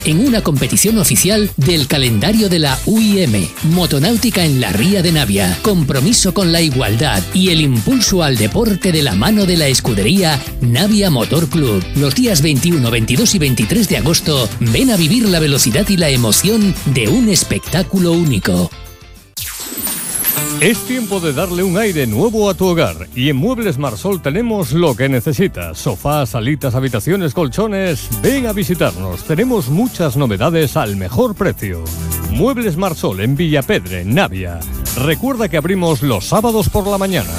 en una competición oficial del calendario de la UIM, Motonáutica en la Ría de Navia, compromiso con la igualdad y el impulso al deporte de la mano de la escudería Navia Motor Club. Los días 21, 22 y 23 de agosto, ven a vivir la velocidad y la emoción de un espectáculo único. Es tiempo de darle un aire nuevo a tu hogar y en Muebles Marsol tenemos lo que necesitas. Sofás, salitas, habitaciones, colchones. Ven a visitarnos. Tenemos muchas novedades al mejor precio. Muebles Marsol en Villapedre, Navia. Recuerda que abrimos los sábados por la mañana.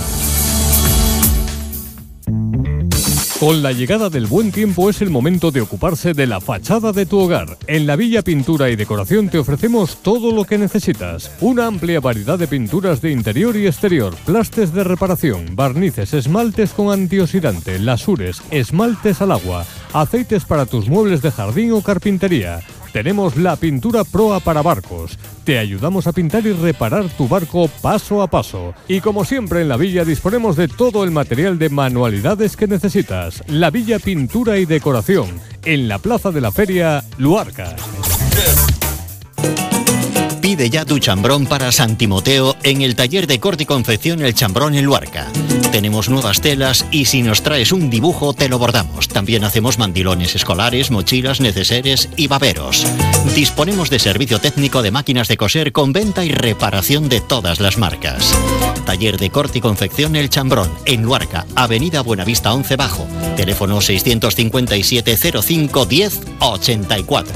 Con la llegada del buen tiempo es el momento de ocuparse de la fachada de tu hogar. En la Villa Pintura y Decoración te ofrecemos todo lo que necesitas. Una amplia variedad de pinturas de interior y exterior, plastes de reparación, barnices, esmaltes con antioxidante, lasures, esmaltes al agua, aceites para tus muebles de jardín o carpintería. Tenemos la pintura proa para barcos. Te ayudamos a pintar y reparar tu barco paso a paso. Y como siempre en la Villa disponemos de todo el material de manualidades que necesitas. La Villa Pintura y Decoración, en la Plaza de la Feria, Luarca. Pide ya tu chambrón para San Timoteo en el taller de corte y confección El Chambrón en Luarca. Tenemos nuevas telas y si nos traes un dibujo te lo bordamos. También hacemos mandilones escolares, mochilas, neceseres y baberos. Disponemos de servicio técnico de máquinas de coser con venta y reparación de todas las marcas. Taller de corte y confección El Chambrón en Luarca, Avenida Buenavista 11 Bajo. Teléfono 657 05 10 84.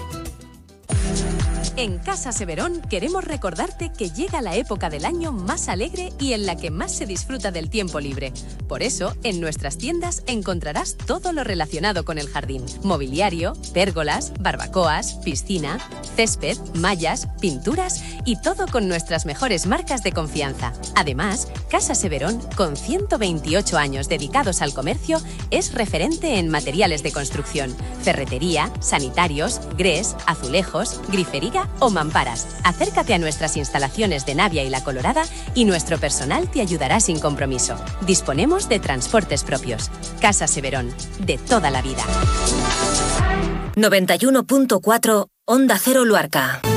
En Casa Severón queremos recordarte que llega la época del año más alegre y en la que más se disfruta del tiempo libre. Por eso, en nuestras tiendas encontrarás todo lo relacionado con el jardín. Mobiliario, pérgolas, barbacoas, piscina, césped, mallas, pinturas y todo con nuestras mejores marcas de confianza. Además, Casa Severón, con 128 años dedicados al comercio, es referente en materiales de construcción, ferretería, sanitarios, grés, azulejos, grifería o mamparas. Acércate a nuestras instalaciones de Navia y La Colorada y nuestro personal te ayudará sin compromiso. Disponemos de transportes propios. Casa Severón, de toda la vida. 91.4 Onda Cero Luarca.